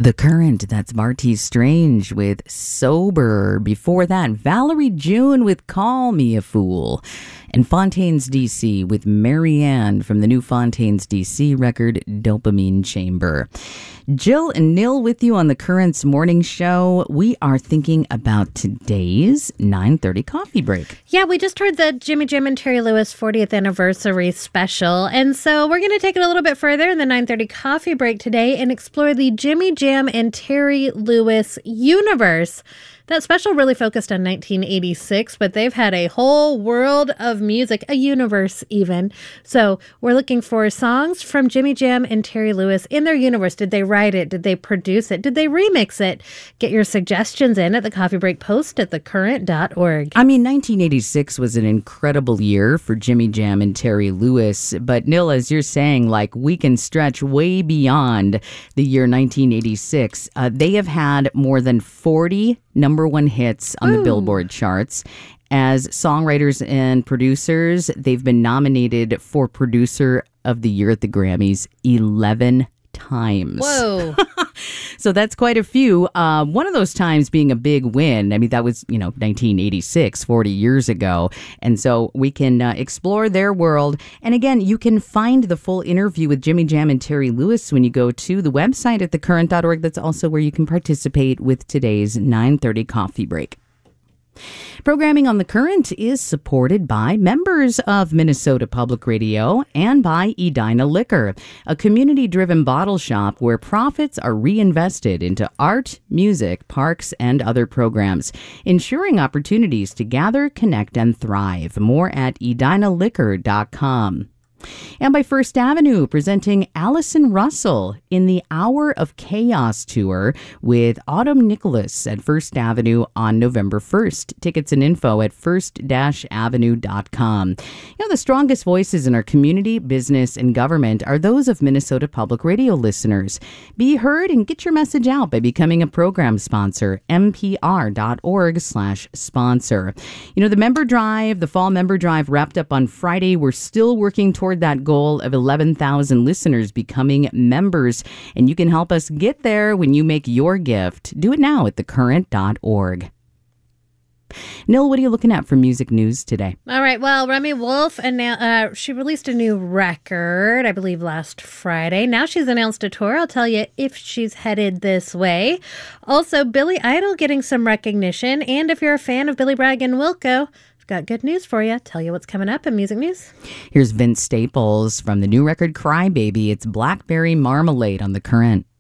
The Current, that's Marty Strange with Sober. Before that, Valerie June with Call Me a Fool. And Fontaines DC with Marianne from the new Fontaines DC record, Dopamine Chamber. Jill and Neil with you on the Current's morning show. We are thinking about today's 9:30 coffee break. Yeah, we just heard the Jimmy Jam and Terry Lewis 40th anniversary special. And so we're going to take it a little bit further in the 9:30 coffee break today and explore the Jimmy Jam and Terry Lewis universe. That special really focused on 1986, but they've had a whole world of music, a universe even. So we're looking for songs from Jimmy Jam and Terry Lewis in their universe. Did they write it? Did they produce it? Did they remix it? Get your suggestions in at the Coffee Break Post at thecurrent.org. I mean, 1986 was an incredible year for Jimmy Jam and Terry Lewis. But Neil, as you're saying, like we can stretch way beyond the year 1986. They have had more than 40 number one hits on the Billboard charts. As songwriters and producers, they've been nominated for Producer of the Year at the Grammys 11 times. Whoa. So that's quite a few. One of those times being a big win. I mean, that was, 1986, 40 years ago. And so we can explore their world. And again, you can find the full interview with Jimmy Jam and Terry Lewis when you go to the website at thecurrent.org. That's also where you can participate with today's 9:30 coffee break. Programming on The Current is supported by members of Minnesota Public Radio and by Edina Liquor, a community-driven bottle shop where profits are reinvested into art, music, parks, and other programs, ensuring opportunities to gather, connect, and thrive. More at edinaliquor.com. And by First Avenue, presenting Allison Russell in the Hour of Chaos tour with Autumn Nicholas at First Avenue on November 1st. Tickets and info at first-avenue.com. The strongest voices in our community, business, and government are those of Minnesota Public Radio listeners. Be heard and get your message out by becoming a program sponsor, mpr.org/sponsor. The member drive, the fall member drive wrapped up on Friday. We're still working toward that goal of 11,000 listeners becoming members. And you can help us get there when you make your gift. Do it now at thecurrent.org. Neil, what are you looking at for music news today? All right. Well, Remy Wolf, she released a new record, I believe, last Friday. Now she's announced a tour. I'll tell you if she's headed this way. Also, Billy Idol getting some recognition. And if you're a fan of Billy Bragg and Wilco, I've got good news for you. Tell you what's coming up in music news. Here's Vince Staples from the new record Cry Baby. It's Blackberry Marmalade on The Current.